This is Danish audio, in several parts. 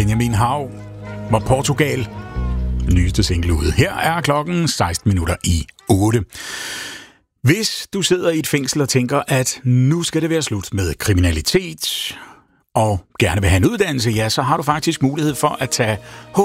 Benjamin Hav var Portugal. Nyeste single ude. Her er klokken 8:16. Hvis du sidder i et fængsel og tænker, at nu skal det være slut med kriminalitet, og gerne vil have en uddannelse, ja, så har du faktisk mulighed for at tage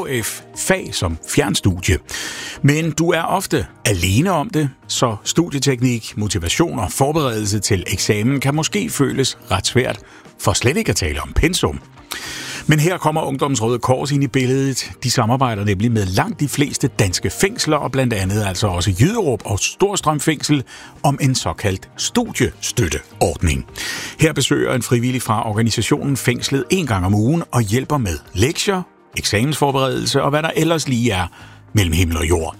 HF-fag som fjernstudie. Men du er ofte alene om det, så studieteknik, motivation og forberedelse til eksamen kan måske føles ret svært, for slet ikke at tale om pensum. Men her kommer Ungdommens Røde Kors ind i billedet. De samarbejder nemlig med langt de fleste danske fængsler, og blandt andet altså også Jyderup og Storstrøm Fængsel, om en såkaldt studiestøtteordning. Her besøger en frivillig fra organisationen fængslet 1 gang om ugen og hjælper med lektier, eksamensforberedelse og hvad der ellers lige er mellem himmel og jord.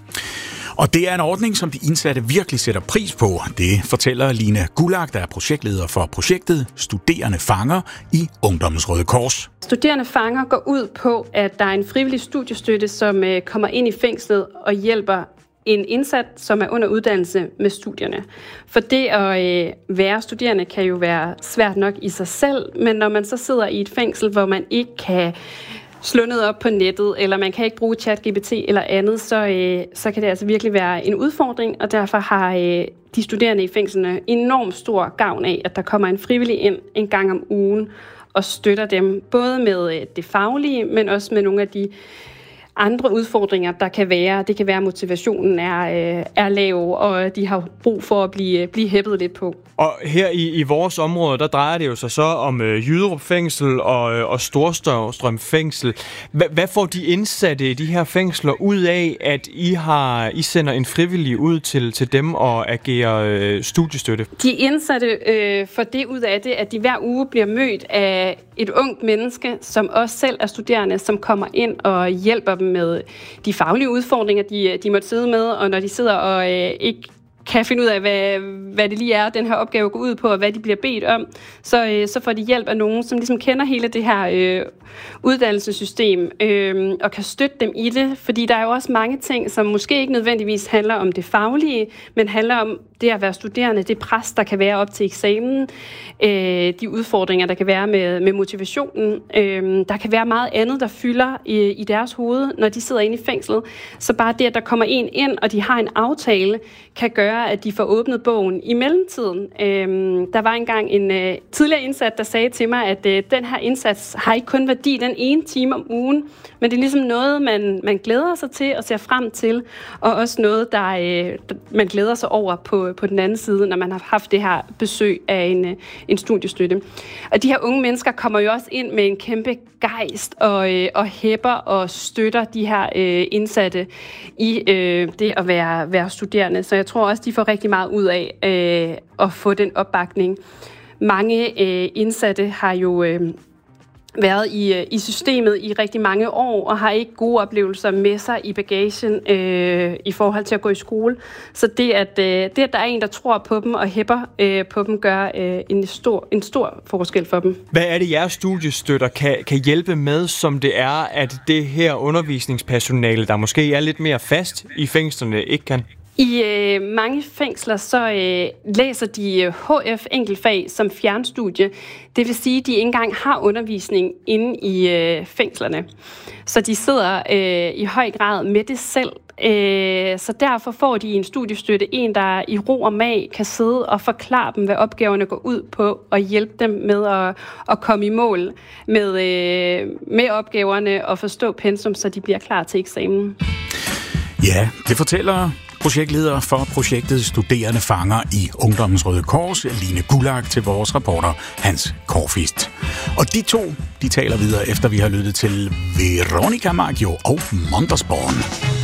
Og det er en ordning, som de indsatte virkelig sætter pris på. Det fortæller Line Gulag, der er projektleder for projektet Studerende Fanger i Ungdommens Røde Kors. Studerende Fanger går ud på, at der er en frivillig studiestøtte, som kommer ind i fængslet og hjælper en indsat, som er under uddannelse med studierne. For det at være studerende kan jo være svært nok i sig selv, men når man så sidder i et fængsel, hvor man ikke kan slå noget op på nettet, eller man kan ikke bruge ChatGPT eller andet, så kan det altså virkelig være en udfordring, og derfor har de studerende i fængslerne enormt stor gavn af, at der kommer en frivillig ind 1 gang om ugen og støtter dem, både med det faglige, men også med nogle af de andre udfordringer, der kan være. Det kan være, at motivationen er lav, og de har brug for at blive hæppet lidt på. Og her i vores område, der drejer det jo sig så om Jyderup Fængsel og Storstrøm Fængsel. Hvad får de indsatte i de her fængsler ud af, at I sender en frivillig ud til dem og agerer studiestøtte? De indsatte får det ud af det, at de hver uge bliver mødt af et ungt menneske, som også selv er studerende, som kommer ind og hjælper dem med de faglige udfordringer, de måtte sidde med, og når de sidder og ikke kan finde ud af, hvad det lige er, den her opgave går ud på, og hvad de bliver bedt om, så får de hjælp af nogen, som ligesom kender hele det her uddannelsessystem, og kan støtte dem i det, fordi der er jo også mange ting, som måske ikke nødvendigvis handler om det faglige, men handler om det at være studerende, det pres, der kan være op til eksamen, de udfordringer, der kan være med motivationen. Der kan være meget andet, der fylder i deres hoved, når de sidder inde i fængslet. Så bare det, at der kommer en ind, og de har en aftale, kan gøre, at de får åbnet bogen i mellemtiden. Der var engang en tidligere indsat, der sagde til mig, at den her indsats har ikke kun værdi den 1 time om ugen, men det er ligesom noget, man glæder sig til og ser frem til, og også noget, man glæder sig over på den anden side, når man har haft det her besøg af en studiestøtte. Og de her unge mennesker kommer jo også ind med en kæmpe gejst og hæpper og støtter de her indsatte i det at være studerende. Så jeg tror også, de får rigtig meget ud af at få den opbakning. Mange indsatte har jo været i systemet i rigtig mange år, og har ikke gode oplevelser med sig i bagagen i forhold til at gå i skole. Så det, at der er en, der tror på dem og hæpper på dem, gør en stor forskel for dem. Hvad er det, jeres studiestøtter kan hjælpe med, som det er, at det her undervisningspersonale, der måske er lidt mere fast i fængslerne, ikke kan? I mange fængsler så læser de HF enkeltfag som fjernstudie. Det vil sige, at de ikke engang har undervisning inde i fængslerne. Så de sidder i høj grad med det selv. Så derfor får de en studiestøtte, en der i ro og mag kan sidde og forklare dem, hvad opgaverne går ud på, og hjælpe dem med at komme i mål med opgaverne og forstå pensum, så de bliver klar til eksamen. Ja, det fortæller projektleder for projektet Studerende Fanger i Ungdommens Røde Kors, Line Gulag, til vores reporter Hans Korfist. Og de to, de taler videre, efter vi har lyttet til Veronica Maggio og Montersborn.